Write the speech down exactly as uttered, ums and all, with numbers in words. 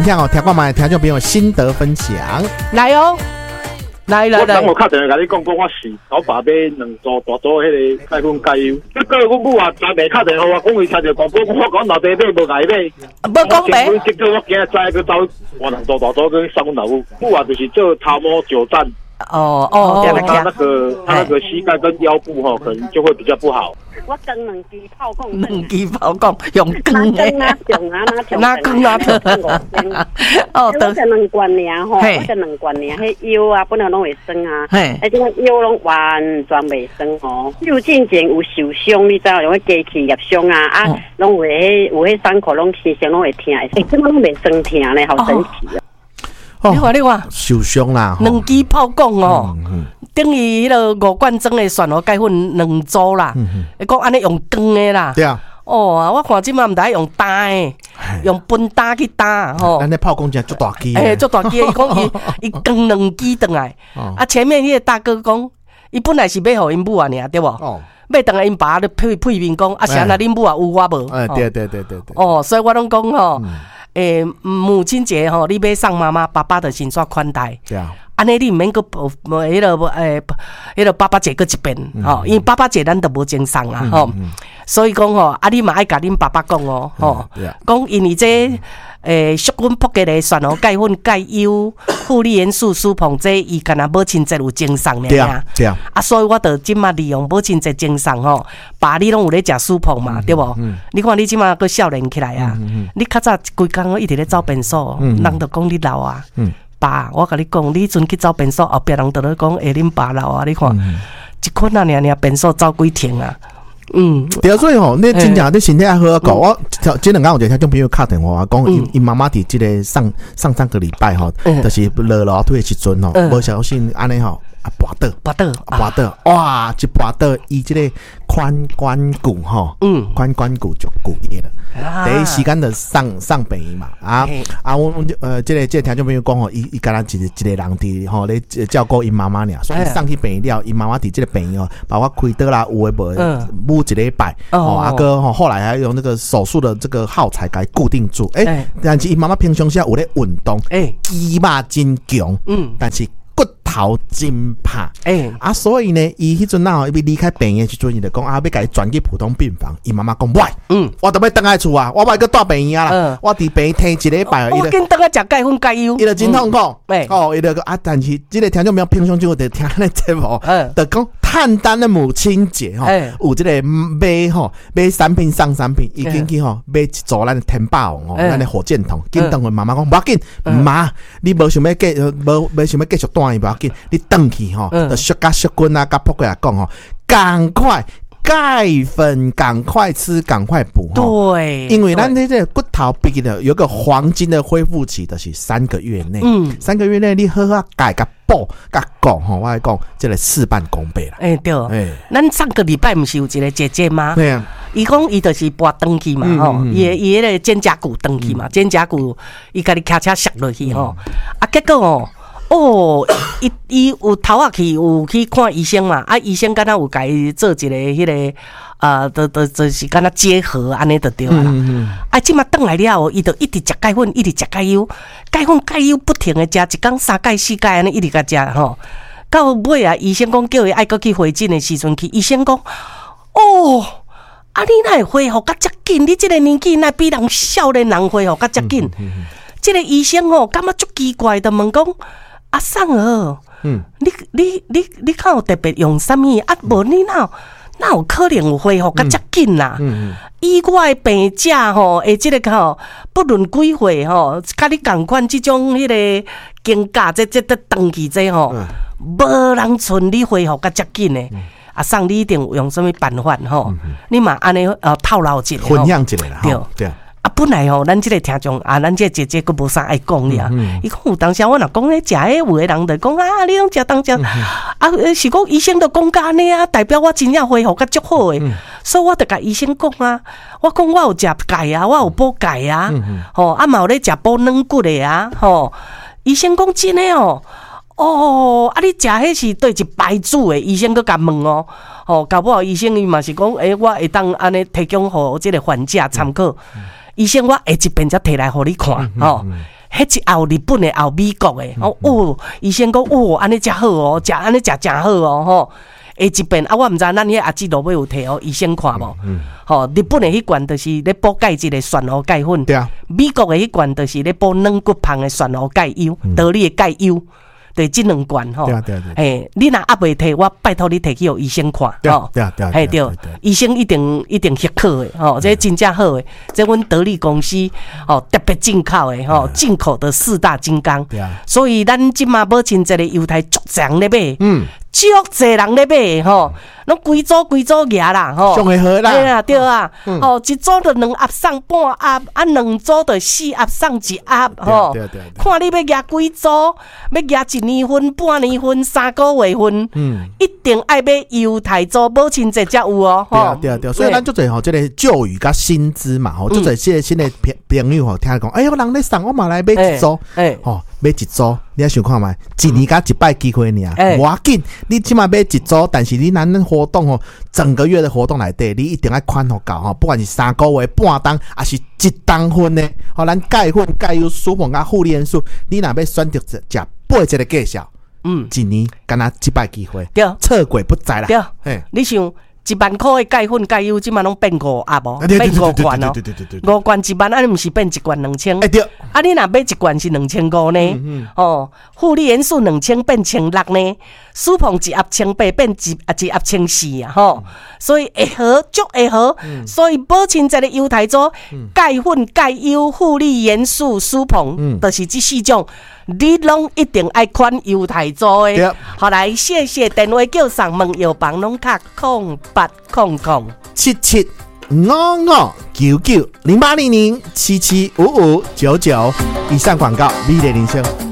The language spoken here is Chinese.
听哦，听看卖听众朋友心得分享， 来哦，来来来。 我我敲电话甲你讲，讲我是我爸买两组大组迄个钙粉加油，结果阮母啊昨暝敲电话我讲伊听着广播，我讲老爸买无甲伊买， 无讲买。 结果我今日再去走换两组大组跟送阮老母，母啊就是做头毛久站。 哦哦， 他那个他那个膝盖跟腰部哈，可能就会比较不好。 我装两支炮讲， 两支炮讲用光的， 哪装啊哪装？ 哪光哪装？ 哦，我才两罐尔吼，我才两罐尔，迄腰啊本来拢会酸啊，而且腰拢完全袂酸吼。有进前有受伤，你知道用迄机器业伤啊，啊，拢有迄有迄伤口拢时常拢会疼，哎，怎么拢袂酸疼咧？好神奇啊！ 你看，你看， 受伤啦， 两支炮讲哦，等于迄个五罐装的蒜头钙粉两组啦，你讲安尼用光的啦， 对啊， 哦，我看即马毋知用打的，用分打去打吼， 咱那炮工真足大机， 诶，足大机，伊讲伊伊光两支转来，啊，前面迄个大哥讲，伊本来是要互因母啊尔，对无？哦。要等下因爸咧配配面讲，啊，是安那恁母啊有我无？ 哎，对对对对对。 哦，所以我拢讲吼。诶、欸，母亲节吼，你要送妈妈、爸爸的先煞款待。对啊，安尼你唔免个迄个诶，迄个爸爸节个一遍吼，因为爸爸节咱都无精送啊吼，所以讲吼，啊你嘛爱甲恁爸爸讲哦吼，讲因为这诶，縮粉扑嘅咧，蒜頭鈣粉、鈣優、負離元素、舒膨這伊干那母親節有精送咧啊，啊，所以我就即馬利用母親節精送吼，爸你攏有咧食舒膨嘛，對無？你看你即馬個少年起來啊，你較早規工一直咧走便所，人就講你老啊。爸，我甲你講，你陣去走便所，後壁人就咧講，誒，恁爸老啊，你看一困啊，爾爾便所走幾天啊？嗯， 对啊，所以吼，你真正你身体还好搞。我前两天有一个听众朋友打电话讲，因因妈妈伫即个上上上个礼拜吼，就是落楼梯的时阵吼，无小心安尼吼啊滑倒， 滑倒， 滑倒，哇！一滑倒，伊即个髋关骨吼，嗯，髋关骨就骨裂了。第一时间就上上病院嘛，啊啊！我呃，即个即个听众朋友讲吼，伊伊敢若一一个人伫吼咧照顾因妈妈尔，所以上去病院了，因妈妈伫即个病院哦，包括开刀啦，有诶无，一礼拜哦，啊个吼后来还用那个手术的这个耗材给固定住，诶、欸，但是伊妈妈平常时有咧运动，诶，肌肉真强，嗯，但是骨头真怕，诶、欸，啊，所以呢，伊迄阵啊，伊要离开病院时阵，伊就讲啊，要甲伊转去普通病房，伊妈妈讲喂，嗯，我都要倒来厝啊，我要去住病院啊啦，我伫病院听一礼拜， 我紧倒来食钙粉钙油， 伊就真痛苦，诶、嗯，哦，伊就啊，但是即个听众朋友平常就会听咱节目，嗯，就讲。汉丹的母亲节吼，有即个买吼买产品送产品，已经去吼买一组咱的天霸王吼，咱的火箭筒。紧等佢妈妈讲，无要紧，妈，你无想要继无无想要继续带伊无要紧，你转去吼，就削甲削棍啊，甲扑过来讲吼，赶快。钙粉赶快吃，赶快补。 对， 因为咱这个骨头毕竟有个黄金的恢复期，就是三个月内。嗯，三个月内你好好钙甲补甲讲吼，我来讲，这个事半功倍啦。 哎、欸，对，哎、欸，咱上个礼拜不是有一个姐姐吗？对啊，伊讲伊就是拔登去嘛，吼、嗯，伊伊迄个肩胛骨登去嘛，肩胛骨伊甲你骑车摔落去吼，啊，结果哦。哦，伊伊有头啊去有去看医生嘛？啊，医生敢若有甲伊做一个迄、那个呃，都都就是敢若结合安尼就对啦。嗯嗯啊，即马转来了后，伊就一直食钙粉，一直食钙油，钙粉钙油不停的食，一工三钙四钙安尼一直甲食吼。到尾啊，医生讲叫伊爱搁去回诊的时阵去，医生讲哦。啊，你哪会恢复甲遮紧？你即个年纪哪比人少年人恢复甲遮紧？即、嗯嗯嗯、个医生吼，感觉足奇怪的，问讲。阿桑儿，嗯，你你你你看有特别用什么？啊，无你哪哪有可能有恢复甲遮紧啦？嗯，以我的病者吼，诶，即个吼，不论几岁吼，甲你共款即种迄个经价，这这这长期这吼，无人像你恢复甲遮紧的。阿桑，你一定有用什么办法吼？你嘛安尼呃套路一下， 分享一下啦，对对。 啊，本来吼，咱即个听众啊，咱即个姐姐佫无啥爱讲俩。伊讲有当时我若讲咧食诶，有诶人就讲啊，你拢食当食，啊是讲医生都讲甲安尼啊，代表我真正恢复甲足好诶。所以我就甲医生讲啊，我讲我有食钙啊，我有补钙啊，吼啊嘛有咧食补软骨诶啊，吼。医生讲真诶哦，哦啊你食迄是对一牌子诶，医生佫甲问哦，吼搞不好医生伊嘛是讲，诶我会当安尼提供互即个患者参考。医生，我下一遍才摕来互你看，吼、嗯。 迄一后日本的后美国的，哦哦，医生讲哦，安尼真好哦，食安尼食真好哦，吼。下一遍啊，我毋知咱迄阿姊罗尾有摕哦，医生看无？吼、嗯嗯，日本的迄罐就是咧补钙质的旋螺钙粉， 对啊。 美国的迄罐就是咧补软骨胖的旋螺钙优，得力的钙优。对，这两罐吼， 对啊对啊对， 嘿，你若还未摕，我拜托你摕去互医生看， 对啊对啊对啊， 嘿对，医生一定一定许可的，吼，这真正好的，这阮得力公司哦特别进口的吼，进口的四大金刚， 对啊， 所以咱即马母亲节的犹太足侪人咧买， 嗯， 足侪人咧买吼，拢规组规组牙啦吼， 上会好啦， 对啊对啊，吼一组就两盒送半盒，啊两组就四盒送一盒吼，看你要牙几组，要牙一年份、半年份、三个月份，嗯，一定爱买犹太州母亲节才有哦。 对啊，对啊，对啊，所以咱就做吼，这个旧语甲新知嘛，吼，就做这个新的朋友吼，听讲，哎呦，人咧送我嘛来买一组，哎，吼，买一组，你想看觅，一年甲一摆机会尔，无要紧，你起码买一组，但是你咱活动吼，整个月的活动内底，你一定要款互够吼，不管是三个月、半当，还是一当份呢，吼，咱钙粉、钙优、舒膨甲护理元素，你若要选择食八一个介绍。嗯，一年敢若一摆机会，对，错过不知啦。 对，嘿，你想一万块的钙粉、钙优，即马拢变五盒无，变五罐哦。五罐一万，啊，你毋是变一罐两千？哎对，啊，你若买一罐是两千五呢？嗯哦，护理元素两千变千六呢？舒膨一盒千八变一啊一盒千四啊，吼，所以会好，足会好。所以母亲节的犹太州钙粉、钙优、护理元素、舒膨，就是这四种。你拢一定爱款犹太州的，好来，谢谢电话叫上问药房拢卡空八空空七七五五九九零八零零七七五五九九。以上广告，美丽人生。